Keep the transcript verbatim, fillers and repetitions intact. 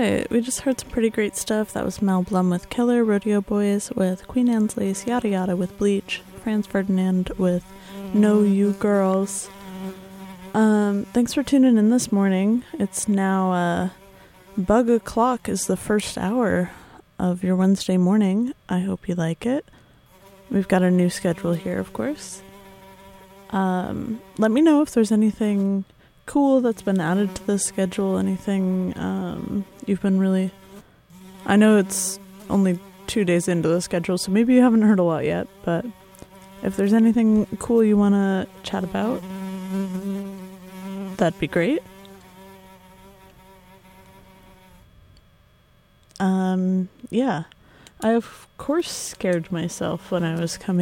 right, we just heard some pretty great stuff. That was Mel Blum with Killer, Rodeo Boys with Queen Anne's Lace, Yada Yada with Bleach, Franz Ferdinand with Know You Girls. Um, thanks for tuning in this morning. It's now, uh, Bug O'Clock is the first hour of your Wednesday morning. I hope you like it. We've got a new schedule here, of course. Um, let me know if there's anything cool that's been added to the schedule, anything um, you've been really... I know it's only two days into the schedule, so maybe you haven't heard a lot yet, but if there's anything cool you want to chat about, that'd be great. Um, yeah. I, of course, scared myself when I was coming